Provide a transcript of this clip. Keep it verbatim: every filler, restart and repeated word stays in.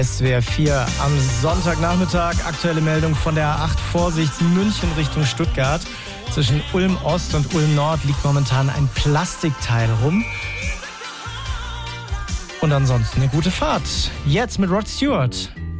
S W R vier am Sonntagnachmittag. Aktuelle Meldung von der A acht. Vorsicht, München Richtung Stuttgart. Zwischen Ulm Ost und Ulm Nord liegt momentan ein Plastikteil rum. Und ansonsten eine gute Fahrt. Jetzt mit Rod Stewart.